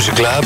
Music Club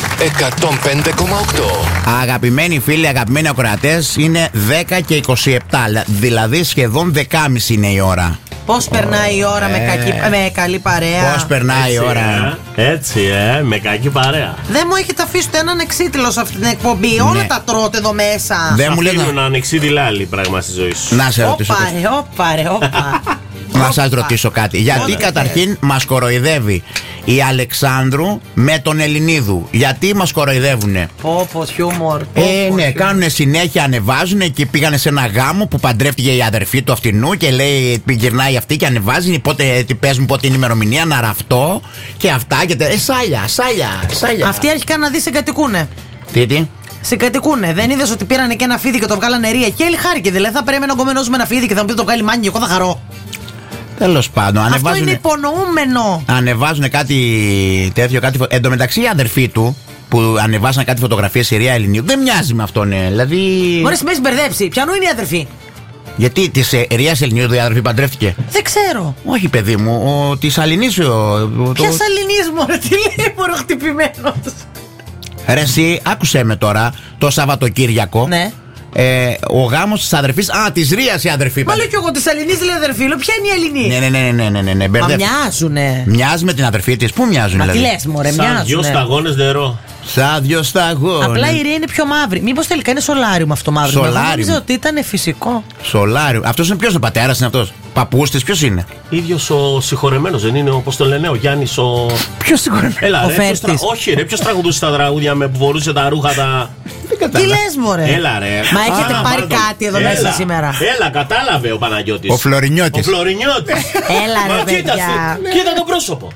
105,8. Αγαπημένοι φίλοι, αγαπημένοι ακροατές, είναι 10 και 27, δηλαδή σχεδόν 10.30 είναι η ώρα. Πώς περνάει η ώρα με καλή παρέα. Πώς περνάει η ώρα. Έτσι, με κακή παρέα. Δεν μου έχετε αφήσει ούτε έναν εξίτηλο σε αυτή την εκπομπή. Ναι. Όλα τα τρώτε εδώ μέσα. Δεν μου λένε να ανεξίτηλα άλλη πράγμα στη ζωή σου. Να σε ρωτήσω. Όπα. Να σας ρωτήσω κάτι. Γιατί καταρχήν μας κοροϊδεύει η Αλεξάνδρου με τον Ελληνίδου? Γιατί μας κοροϊδεύουνε? Πω χιούμορ. Ναι, κάνουνε συνέχεια, ανεβάζουνε και πήγανε σε ένα γάμο που παντρεύτηκε η αδερφή του αυτινού και λέει, γυρνάει αυτή και ανεβάζει. Πότε πες μου πότε είναι η ημερομηνία, να ραφτώ και αυτά και σάλια. Αυτοί αρχικά να δει συγκατοικούνε. Τι? Συγκατοικούνε. Δεν είδες ότι πήρανε και ένα φίδι και το βγάλανε ρία? Και έλει χάρηκε. Δηλαδή θα πρέπει να κομμενώσουμε ένα φίδι και θα μου πει το βγάλει μάγκη, εγώ θα χαρώ. Τέλος πάντων, αυτό είναι υπονοούμενο. Ανεβάζουν κάτι τέτοιο, κάτι. Εν τω μεταξύ, οι αδερφοί του που ανεβάσαν κάτι φωτογραφίες σε Ρία Ελληνίου δεν μοιάζει με αυτόν, δηλαδή. Μόλις με έχει μπερδέψει. Ποιανού είναι η αδερφή? Γιατί τη Ρία Ελληνίου η αδερφή παντρεύτηκε? Δεν ξέρω. Όχι, παιδί μου, τη Αλληνής. Ποια Αλληνής, μωρέ, τι λέει, μωρό χτυπημένος. Ρε εσύ, άκουσέ με τώρα, το Σαββατοκύριακο. Ναι. Ο γάμος της αδερφής. Της Ρίας η αδερφή. Μα λέω κι εγώ της Αλληνής λέει αδερφή. Λέω ποια είναι η Αλληνή? Ναι. Μα μοιάζουνε. Μοιάζει με την αδερφή της. Πού μοιάζουν? Μα τι λες μωρέ, μοιάζουνε. Σαν δυο σταγόνες νερό. Σαν δυο σταγόνες. Απλά η Ρία είναι πιο μαύρη. Μήπως τελικά είναι σολάριουμ αυτό μαύρο? Σολάριουμ. Νομίζω ότι ήταν φυσικό. Σολάριουμ. Αυτός είναι ποιος? Ο πατέρας είναι αυτός? Παππούς της ποιος είναι? Ίδιος ο συγχωρεμένος, δεν είναι? Όπως τον λένε, ο Γιάννης ο. Ποιος συγχωρεμένος? Ο Φέρτης. Όχι, ρε, ποιος τραγουδούσε τα τραγούδια με που φορούσε τα ρούχα τα. Τι λες μωρέ? Έλα ρε. Μα έχετε πάρει κάτι εδώ μέσα σήμερα? Έλα, κατάλαβε ο Παναγιώτης. Ο Φλωρινιώτης. Έλα ρε παιδιά. Κοίτα το πρόσωπο.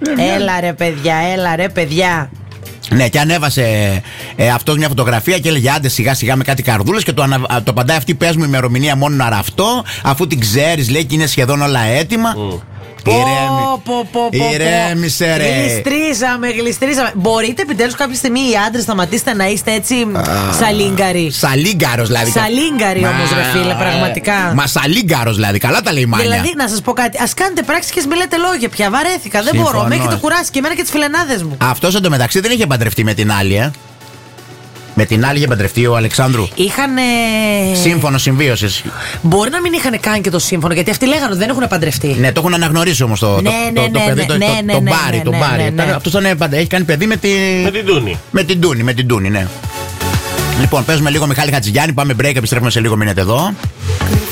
Έλα ρε παιδιά. Ναι, και ανέβασε αυτός μια φωτογραφία και έλεγε άντε σιγά σιγά με κάτι καρδούλες και το απαντάει αυτή, πες μου ημερομηνία μόνο να ραφτώ, αφού την ξέρεις, λέει, και είναι σχεδόν όλα έτοιμα. Ηρέμησε ρε. Γλιστρίζαμε. Μπορείτε επιτέλους κάποια στιγμή οι άντρες σταματήστε να είστε έτσι σαλίγκαροι? Σαλίγκαρος δηλαδή. Σαλίγκαροι όμως ρε φίλε, πραγματικά. Μα σαλίγκαρος δηλαδή, καλά τα λέει η Μάνια. Δηλαδή να σας πω κάτι, ας κάνετε πράξεις και μιλάτε λόγια πια. Βαρέθηκα, δεν μπορώ, με έχετε κουράσει και εμένα και τις φιλενάδες μου. Αυτός εντωμεταξύ δεν είχε παντρευτεί με την άλλη, Με την άλλη είχε παντρευτεί ο Αλεξάνδρου. Είχανε σύμφωνο συμβίωσης. Μπορεί να μην είχαν καν και το σύμφωνο, γιατί αυτοί λέγανε ότι δεν έχουν παντρευτεί. Ναι, το έχουν αναγνωρίσει όμως το παιδί, τον Μπάρι. Αυτός έχει κάνει παιδί με την Τούνη, ναι. Λοιπόν, παίζουμε λίγο Μιχάλη Χατζηγιάννη, πάμε break, επιστρέφουμε σε λίγο, μείνετε εδώ.